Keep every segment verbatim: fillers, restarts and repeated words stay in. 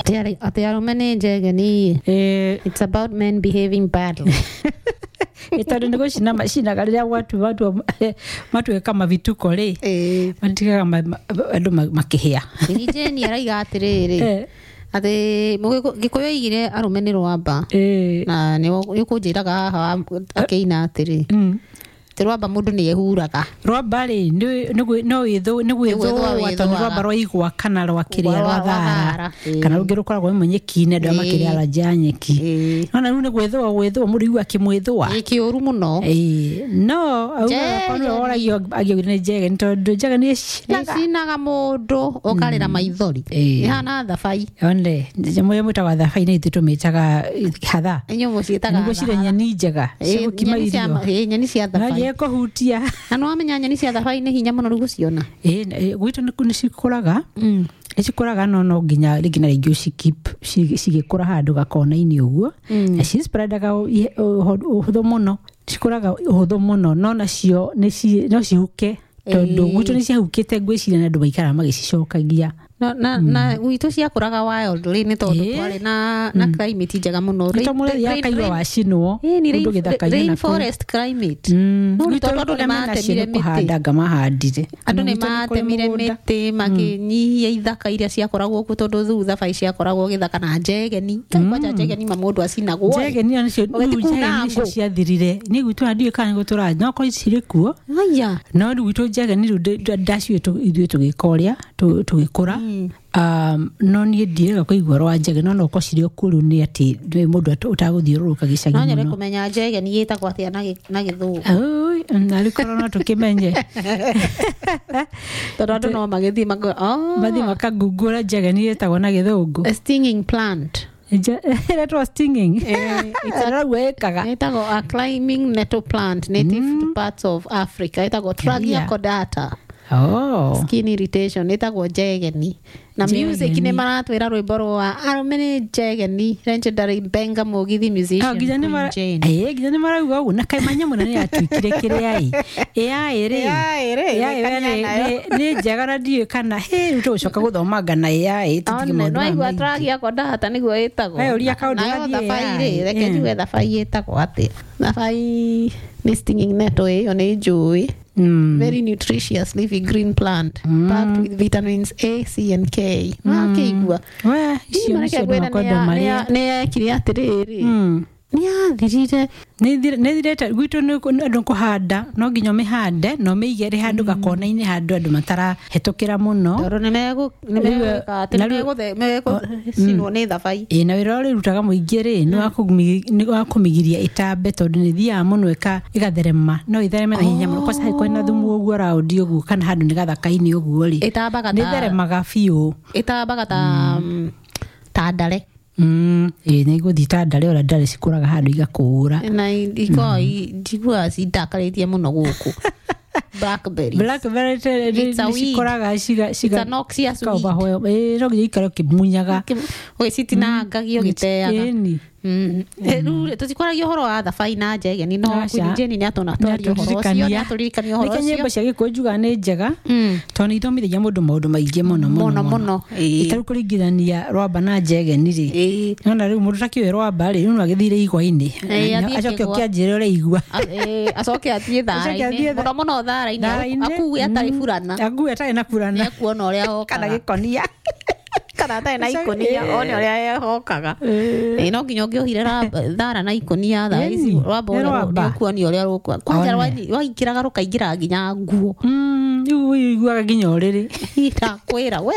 ati arumene njegeni eh it's about men behaving badly. Ito ndo shina mashina galia watu watu watu kama vituko le eh mantika kama ando makihia nije ni araiga atiriri ati gikuyu igire arumene rwamba eh na ni ukunjiraga haha akeina atiri Rwamba mundu ni ehuraga rwamba ri no no itho ni gwitho watu ni rwamba rwa igwa kana rwa kiria rwa thara kana rugi rukoragwo munyekine ndo makiria la janyeki nona nu ni gwitho gwitho muri igwa kimwithwa ikiuru muno eh no au kono ora yo agyo ni jege ntondo jege ni shinaga mundu okarira maithori ihana thabai onde jamoye mutaga thabai ni tutumitaga hatha enyo mucietaga ni gucire nyani njega cio kimairio eh nyani cia thabai yeko hutia ano amenya nyani cia thabai ni hinya muno ruguciona eh gwitu ni cikuraga mm icikuraga no no nginya rigina rigio cikip cigikura handu gakona ini uguo na ci spreadaga uhutho muno cikuraga uhutho muno no nacio ni no cihuke tondu gwitu ni ciahukite ngwiciria na andu baikara magicicokagia na na na gwitu ciakuraga wild ni tondu twari na na climate njega muno ri ya kaigwa wacinwo ndu githaka-ini na forest climate no tondu ni matemire miti ngamahandire andu ni matemire miti makinyihia ithaka iria ciakoragwo ku tondu thutha bai ciakoragwo githaka na njegeni kwanja njegeni mamundu acinagwo njegeni anicio njegeni ciathirire ni gwitu andu kana gutura no ko cirikuo aya no gwitu njegeni ndacio ithuĩ tugikoria tugikura um no ni ndiega kuigwa rwa njege no no ko cirio kuru ni ati mundu utaguthiururuka gicagi muno no nyere kumenya njege ni yetagwo atia na githugu oi nari korona tukimenye tondu no magithi mago oh mathi makagugura njege ni yetagwo na githugu a stinging plant that was stinging it's a wekaga yetagwo a climbing nettle plant native mm. to parts of Africa yetagwo Tragia cordata. Oh, skin irritation itagwo njegeni na music ni maratwira rwimbo rwa arumene njegeni legendary Benga Mugithi musician gizani mara eh gizani mara ugo na kaimanya muna ni atwikire kire ai ya ere ya ere ni njega radio kana he utocoka guthoma ngana ya itigi mundu no igwa Tragia cordata niguo itagwo ayo ria kaundu ya thabai reke njuge thabai itagwo ati thabai ni stinging nettle yo ni njui Mm. Very nutritious leafy green plant mm. packed with vitamins A, C and K. Mm. Akigwa. Wa, icio ni cio makondo maria. Ne kiri atiriri. Mm. Ni athirire. Ni thirete gwitu ni andu kuhanda no nginya mihande no meigere handu gakona-ini handu andu matara hetukira muno. Toro ni mego ni mego ati mego the mego sino ni thabai. E na wira uri rutaga muingire ni wakumigiria wakumigiria itambe tondu ni thia muno eka igatherema no ithereme na hinya muno kwa sai kwena thumu uguo raudi uguo kana handu ni gathaka-ini uguo ri. Itambaga ta ni theremaga biu. Itambaga ta ta ndare. Mm, eh nego ditandale ora ndale cikuraga handu igakura na iko njigua cindakaritie muno guku blackberry blackberry cikuraga ciga ciga it's a noxious weed kabaho eh no gikaro kimunyaga we citinangagio giteaga mm eh tutikwaragio horo wa thabai na njegeni no kunjeni ni atona twario horo cio ni aturikania horo cio nyimbo cia gikunjuga ni njega tondu ithomithagia mundu maundu maingi muno muno muno itaru kuringithania rwamba na njegeni ri nona riu mundu takiwe rwamba ri nu agithire igwa-ini acoke kianjire uri igwa eh acoke athie thara-ini muno muno thara-ini akuwe atari furana akuwe atari na furana kuona uria hoka kana gikonia kana ta na ikonia one uria hokaga eh no nginya ngiohire thara na ikonia tha ici rwamba kuonia uria rukwa kwanja waikiraga rukaingira nginya nguo mm yu igwaga nginya uriri ita kwira we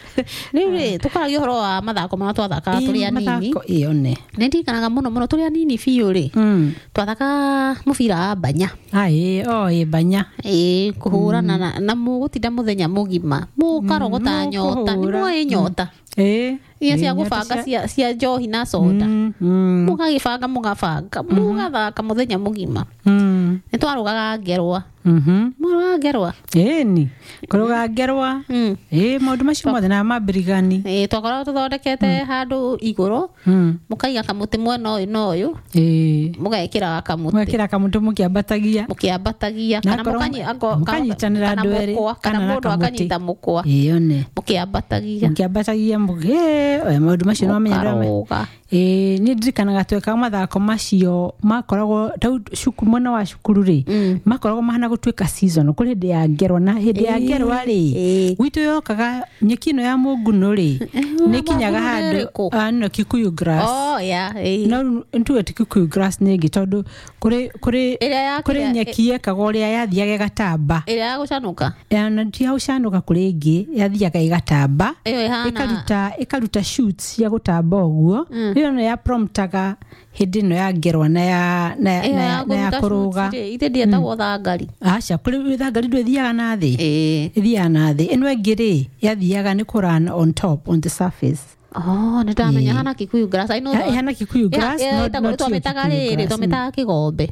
ni tukaragio horo wa mathako ma twathaka turi anini mathako ione ni ndikanaga muno muno turi anini biu ri twathaka mubira banya ai o e banya eh kuhurana na mugutinda muthenya mugima mukarogota nyota ni mwe nyota eh ia cia gubanga cia cia njohi na soda mugagibanga mugabanga mugathaka muthenya mugima ni twarugaga ngerwa mhm mura gerwa eni kuruga gerwa eh maundu macio mothe na mabirigani eh twakora tuthondekete handu iguru mukaiga kamuti mwena uyu no uyu eh mugekira kamuti mugekira kamuti mukiambatagia mukiambatagia kana mukanyi ango mukanyitanira andu eri kana mundu akanyita mukwa iyone mukiambatagia mukiambatagia muge eh maundu macio no menya eh ni ndirikanaga tweka mathako macio makoragwo tau cukuru mwana wa cukuru ri makoragwo mahana gutwika season kuri ndi ya ngerwa na hindi ya ngerwa ri gwitu yokaga nyekino ya munguno ri nikinyaga handu ano Kikuyu grass oh yeah no ntu ati Kikuyu grass nigi tondu kuri kuri kuri nyeki yekaga uria yathiaga gatamba ira ya gucanuka ana ntia ucanuka kuri ingi yathiaga igatamba ikaruta ikaruta shoots ya gutamba uguo iyo no ya promptaga hindi no ya ngerwa na ya na na ya kuruga ite dia ta wothangari acha kuri withangari ndwe thiaga na thi eh thiaga na thi eno ngiri yathiaga ni kurana on top on the surface oh ni ndamenya hana Kikuyu grass I know hana Kikuyu grass no no twametaga twametaga kigombe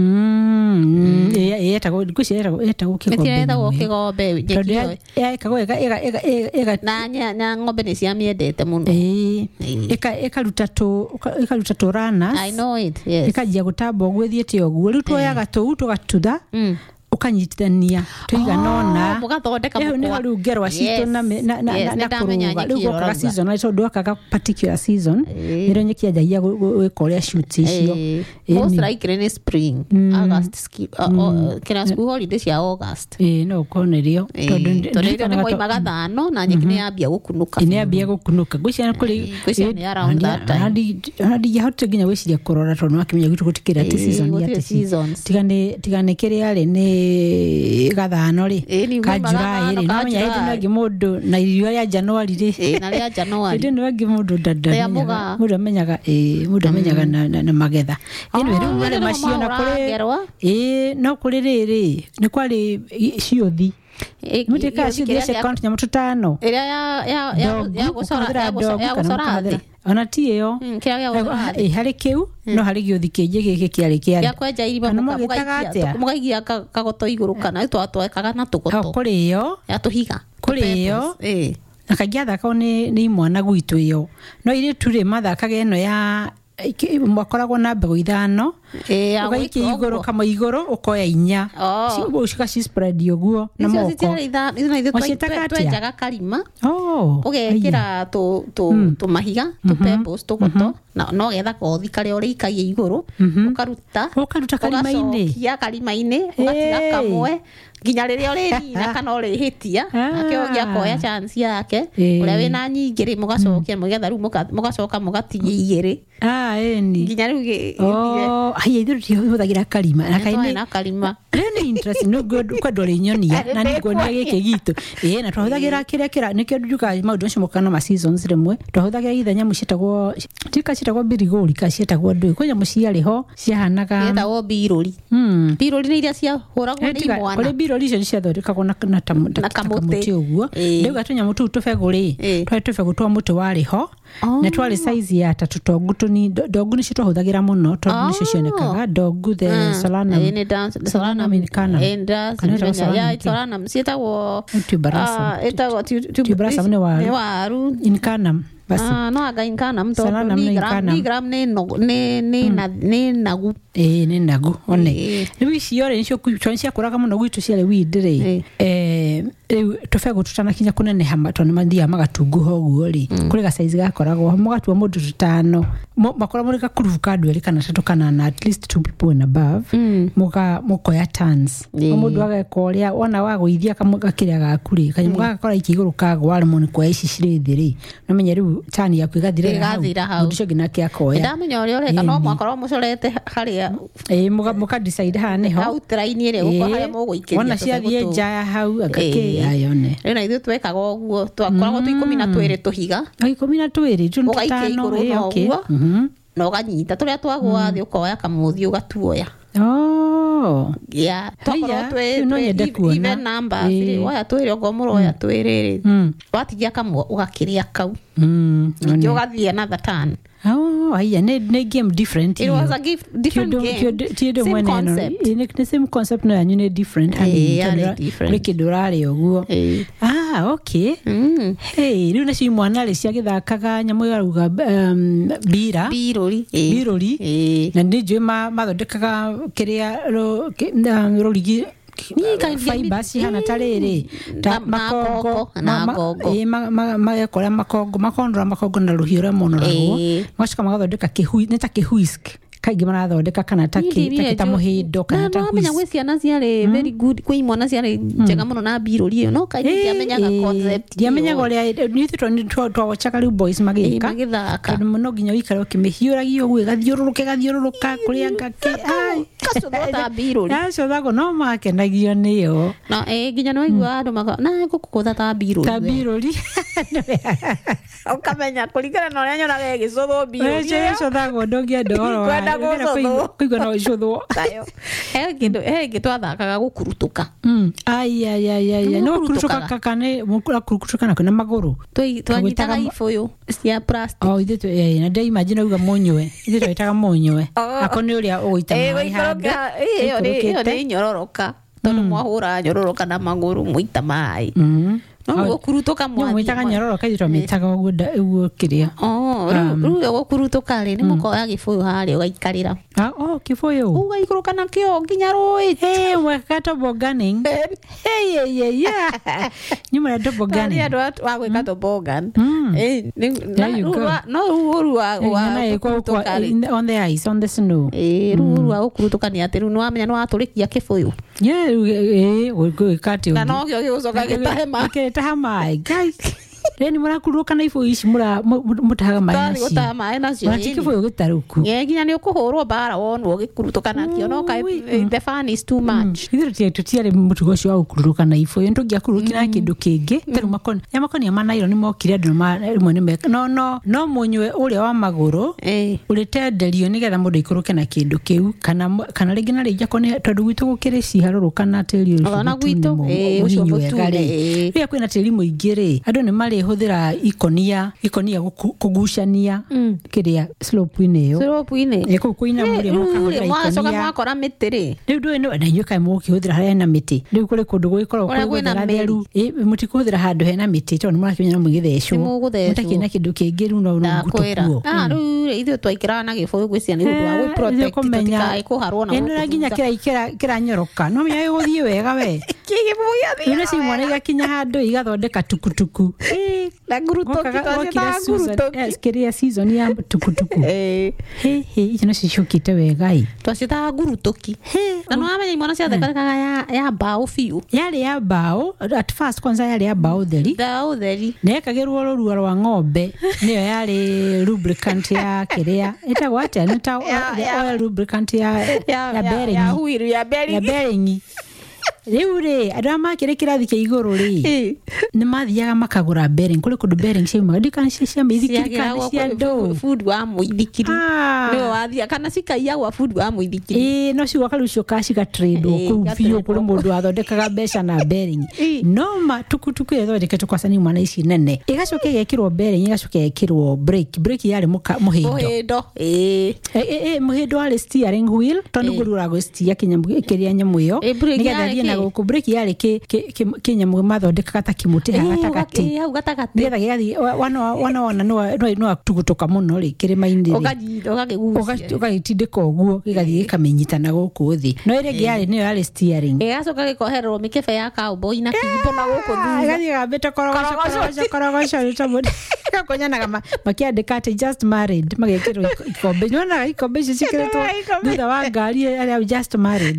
mm eh eta go kushera eta go kigombe eta go kigombe nyekio eh kago ega ega ega na nya na ngombe ni cia miendete muno eh eka eka ruta to eka ruta to runners I know it yes ekajia gutamba gwethiete oguo riu twoyaga to tugatutha ukanyitithania tuiganona mugathondeka mukwa ni haru ngerwa citu na na na na kuruga riu goka season icio ndoka ka particular season niro nyekia jagia gwikoria shoots icio most likely ni spring August kina school holidays ya August eh no konerio tondu tondu kwa magathano na nyekine yambia gukunuka ine yambia gukunuka gwiciana kuri gwiciana around that time hadi hadi yahote ginya gwiciria kurora tondu akimenya gitu gutikira ti season ya seasons tigane tigane kiri ari ni gathano ri kajura iri no menya hindi no gimundu na irio ya January ri eh na ya January hindi no gimundu dada mundu amenyaga eh mundu amenyaga na magetha ino ri wale macio na kuri eh no kuri riri ni kwari ciothi mutika ciothi cia account nya mututano ira ya ya ya gusora ya gusora ona ti iyo eh hari kiu no hari giothi kingi giki kiari kiari ya kwenja iriba mugaigia kagoto iguru kana twatwekaga na tugoto kuri iyo ya tuhiga kuri iyo eh akagiatha ko ni ni mwana gwitu iyo no iri turi mathakaga eno ya mwakoragwo na mbegu ithano eh ugaiki iguru kama iguru ukoya inya ushika ci spread yoguo na moko twenjaga karima oh ugekira tu tu tu mahiga tu pebbles tu goto na no getha kothi kare uri ikaye iguru ukaruta ukaruta karima ine ya karima ine ugatiga kamwe ginya riria uri na kana uri hitia akio gia koya chance yake uria wina nyingi ri mugacokia mugetha ru mugacoka mugatigia igiri ah eni ginya ru oh ai ithu tihuthagira karima na kaini na karima ni interesting no good kwa dole nyonia na ni gonia gike gitu eh na twahuthagira kiria kira nikio nduka maundu cio mukana ma seasons rimwe twahuthagira ithanya mucitagwo tika citagwo birigori ka citagwo ndu kwa nyamu ciari ho ciahanaga etagwo birori mm birori ni iria cia huragwo ni mwana kuri birori cio ciathondekagwo na na kamuti uguo ndiga tunyamu tu tufeguri twa tufegu twa muti wari ho na twari size ya tatu tongu tuni dogu ni cio twahuthagira muno tondu ni cio cionekaga dogu the solana ni dance solana americana endas ya solana msietagwo tuberasa etagwo tuberasa ni waru incanam basi ah no aga inkana mto ni gram ni gram ne no ne ne na ne nagu eh ne nagu one ni ciore nicio kuchonsia kuraga muno gwitu ciale widire eh tofego tutana kinya kunene hama tone mathia magatungu hoguo ri kuri ga size gakoragwo mugatua mundu tutano makora muri ka kuruvu kadu ri kana tatu kana na at least two people and above muga mukoya tons mundu agakoria ona waguithia kamuga kiria gakuri kanyamuga gakora ikiguru kago wari muni kwa ici cire thiri no menya ri tani ya kwigathira hau ndu gina kia koya ndamenya uri uri kana mwakora mucorete haria eh muga muka decide ha neho outline ire uko haria muguikiria ona ciathie nja hau agake ayone rena ithu twekaga uguo twakoragwo tu ikumi na twiri tuhiga ikumi na twiri tu tutano eh okay no ganyita turia twagwa thi ukoya kamuthi ugatuoya oh ya twakorwo twi even number waya twiri ogomuro waya twiri watigia kamwe ugakiria kau ndio gathie another turn oh oh aya ne ne game different It was a gift, different game. Same concept. Ni the same concept no anyu ne different Eh, yeah, different. Rikidurare oguo. Eh. Ah, okay. Mm. Hey, riu nacio mwana rĩ ciagĩthakaga nyamũ yaruga um, bira. Birori. Eh. Birori. Eh. Na nĩ njũĩ mathondekaga kĩrĩa rũrigi fiber cihana ta rĩrĩ ta makongo na makongo magekora makongo makondora makongo na rũhiũ rwa monoragwo magacoka magathondeka kĩhui nĩ ta kĩhuisk kaingĩ marathondeka kana ta ta mũhĩndo kana ta huisk. Gwĩ ciana ciarĩ very good, kwĩ imwana ciarĩ njega mũno na birori ĩyo, no kaingĩ ndiamenyaga concept. Ndiamenyaga ũrĩa nĩ twagocaga rĩu boys magĩka magĩthaka. Tondũ mũno nginya ũikare ũkĩmĩhiũragia ũguo ĩgathiũrũrũka ĩgathiũrũrũka kũrĩa ngakĩ Gacũthwo ta birori. Gacũthagwo no makenagio nĩyo. No ĩ nginya nĩ waigua andũ maga na gũkũgũtha ta birori. Ta birori. Ũkamenya kũringana na ũrĩa nyonaga ĩgĩcũthwo birori. Gacũthagwo ndũngĩenda ũhoro kũigua no ĩcũthwo. He kĩndũ he kĩndũ twathakaga gũkurutũka. Ai ai ai ai no kurutuka kane mukura kurutuka na kuna magũrũ. Twanyitaga ibũyũ cia plastic. Oh ithe tu eh na ndai imagine uga munywe. Ithe twitaga munywe. Ako nĩ ũrĩa ũgũita maĩ handũ. Eh ĩyo nĩ nyororoka. Tondũ mwahũra nyororoka na magũrũ mũita maĩ. No gũkurutũka mwana. Mwitaga nyororoka ithe twamĩtaga ũguo kĩrĩa. Oh rĩu gũkurutũka rĩ nĩ mũkoya gĩbũyũ harĩa ũgaikarĩra. Ah oh kĩbũyũ. Ũgaikũrũka nakĩo nginya rũĩ. Eh mweka tobogganing. Hey yeah yeah. Nyuma tobogganing. Nĩ andũ wa gwĩka toboggan. Eh no rũru wa gũkurutũka on the ice on the snow. Eh rũru wa gũkurutũka nĩ atĩ rĩu nĩ wamenya nĩ watũrĩkia kĩbũyũ. Yeah eh gwĩkatĩ. Na no gĩo gĩgũcoka gĩtahe maĩ. Taha maĩ guys. Reni mũrakurũka na ibũyũ ici mũtahaga maĩ nacio. Tari gũtaha maĩ nacio. Mwati kĩbũyũ gĩtarũku. Ye nginya nĩ ũkũhũrwo mbara wonwo gĩkurutũka nakĩo no kaĩ the fun is too much. Ithuĩ tũtiarĩ mũtugo ũcio wa gũkurũka na ibũyũ ndũngĩakurũkire na kĩndũ kĩngĩ. Tarĩ makoni ya makoni ma nairo nĩ mokire andũ rĩmwe nĩ meka no no no mũnywe ũrĩa wa magũrũ ũrĩtenderio nĩgetha mũndũ ikũrũke na kĩndũ kĩu kana kana rĩngĩ na rĩngĩ akone tondũ gwitũ gũkĩrĩ ciharũrũka na tĩri ũcio. Ona gwitũ eh ũcio mũtune. Rĩrĩa kwĩna tĩri mũingĩ rĩ andũ nĩ marĩ hũthĩra ikonia ikonia kugucania kĩrĩa slope-inĩ ĩyo slope-inĩ ĩko kuina mũrĩ mũkahũthĩra ikonia mwacoka mwakora mĩtĩ rĩ rĩu ndũĩ no na inyuĩ kaĩ mũkĩhũthĩra harĩa hena mĩtĩ rĩu kũrĩ kũndũ gũgĩkorwo kwĩna theru mũtikũhũthĩra handũ hena mĩtĩ tondũ mũrakĩmenya mũgĩthecwo mũtakĩ na kĩndũ kĩngĩ rĩu no ngũtũkuo ah rĩu ithuĩ twaikaraga na gĩbũyũ gwĩcia nĩ ũndũ wa gũ protect tũtikae kũharwo na ĩno nginya kĩra kĩranyoroka no menya gĩgũthiĩ wega we kĩgĩbũyũ athiĩ nĩ cimwana igakinya handũ igathondeka tukutuku na gurutoki twacitaga gurutoki kĩrĩa season ya tukutuku he he icio nacio ciũkĩte wega ĩ twacitaga gurutoki na no amenya imwana ciathekaga ya ya mbaũ biũ yarĩ ya mbaũ at first kwanza yarĩ ya mbaũ theri mbaũ theri na ĩkagĩrwo rũrua rwa ng'ombe nĩyo yarĩ lubricant ya kĩrĩa ĩtagwo atĩa nĩ ta oil lubricant ya ya bearing ya huiru ya bearing ya bearing rĩu rĩ andũ arĩa makĩrĩ kĩrathi kĩa igũrũ rĩ nĩ mathiaga makagũra bearing kũrĩ kũndũ bearing ciaumaga ndikana cia mĩithikiri kana cia ndũ food wa mũithikiri nĩwe wathia kana cikaiyagwo food wa mũithikiri ĩĩ no cigoka rĩu cioka cigatrĩndwo kũu biũ kũrĩ mũndũ wathondekaga mbeca na bearing no ma tukutuku ĩthondeketwo kwa cani mwana ici nene ĩgacoka ĩgekĩrwo bearing ĩgacoka ĩgekĩrwo brake brake yarĩ mũhĩndo mũhĩndo ĩĩ ĩĩ mũhĩndo warĩ steering wheel tondũ ngũrũ ũragũcitia kĩnyamũ kĩrĩa nyamũ ĩyo nĩgetha thiĩ na gũkũ brake yarĩ kĩnyamũ mathondekaga ta kĩmũtĩ haha gatagatĩ hau gatagatĩ nĩgetha gĩgathiĩ wana wana wana no tũgũtũka mũno rĩ kĩrĩma-inĩ ũgagĩtindĩka ũguo gĩgathiĩ gĩkamenyitana gũkũ thĩ no ĩrĩa ĩngĩ yarĩ nĩyo yarĩ steering ĩgacoka gĩkohererwo mĩkebe ya cowboy na kĩimbo na gũkũ thutha ĩgathiĩ gambĩte korogoco korogoco korogoco rĩtamũndũ gakonyanaga makĩandĩka atĩ just married magekĩrwo ikombe nyonaga ikombe icio cikĩrĩtwo thutha wa ngari arĩa just married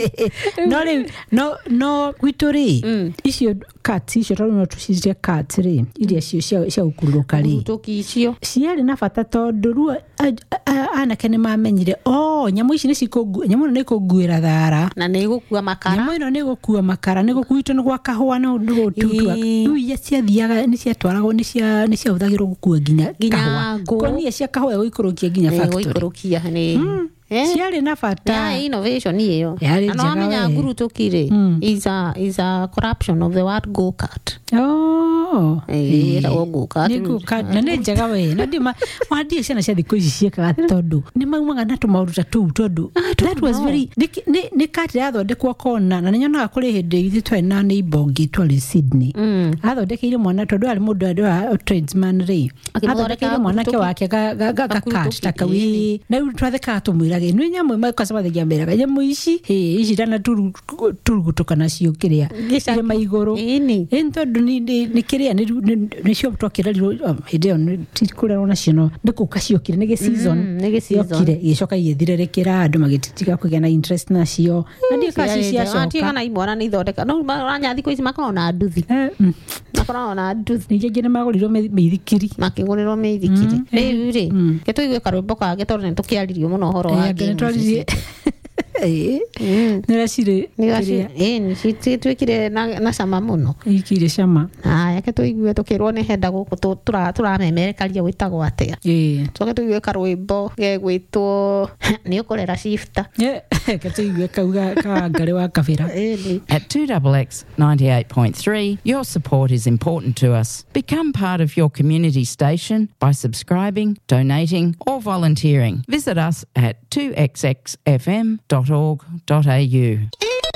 no rĩu no no gwitũ rĩ icio cuts icio tondũ no tũcicie cuts rĩ iria cio cia gũkurũka rĩ tũki icio ciarĩ na bata tondũ rĩu anake nĩ mamenyire o nyamũ ici nĩ cikũngu nyamũ ĩno nĩ ĩkũnguĩra thara na nĩ ĩgũkua makara nyamũ ĩno nĩ ĩgũkua makara nĩ gũkuitwo nĩ gwa kahũa no gũtutua rĩu iria ciathiaga nĩ ciatwaragwo nĩ cia nĩ ciahũthagĩrwo gũkua nginya kahũa konia cia kahũa ĩgũikũrũkia nginya factory ĩgũikũrũkia nĩ ciarĩ na bata ya innovation ĩyo yarĩ njega we no amenya gurutoki rĩ is a is a corruption of the word go kart oh Oh, ĩĩ ĩtagwo go-kart. nĩ go-kart na nĩ njega we na ndima wandia ciana cia thikũ ici ciĩkaga tondũ nĩ maumaga na tũmaũndũ ta tũu tondũ that was very nĩ kati yathondekwo kona na nĩ nyonaga kũrĩ hĩndĩ ithuĩ twarĩ na neighbor ũngĩ twarĩ Sydney athondekeire mwana tondũ arĩ mũndũ arĩ wa tradesman rĩ athondekeire mwanake wake gakati ta kawi na rĩu twathekaga tũmwĩrage nĩ nyamũ imwe kwacamathagia mberaga nyamũ ici ici ndana turugutuka nacio kĩrĩa irĩma igũrũ ĩni tondũ nĩ kĩrĩa nĩcio twakĩrerirwo hĩndĩ ĩyo tikũrerwo nacio no nĩ kũka ciokire nĩ gĩ-season ciokire igĩcoka igĩthirĩrĩkĩra andũ magĩtiga kũgĩa na interest nacio na ndiĩ kaci ciacoka na imwana nĩ ithondeka no ranya thikũ ici makoragwo na nduthi makoragwo na nduthi ningĩ ingĩ nĩ magũrirwo mĩithikiri makĩgũrĩrwo mĩithikiri rĩu rĩ ke tũigue karwĩmbo kangĩ tondũ nĩ tũkĩaririo mũno ũhoro wa nĩracirĩ nĩcitwĩkire na cama mũno ikire cama aya ke tũigue tũkĩrwo nĩ henda gũkũ tũramemerekaria gwĩtagwo atĩa tũke tũigue karwĩmbo gegwĩtwo nĩ ũkũrera shifter ke tũigue kauga kawangarĩ wa kabĩra. At two X X ninety-eight point three, your support is important to us. Become part of your community station by subscribing, donating or volunteering. Visit us at two x x f m dot org dot a u.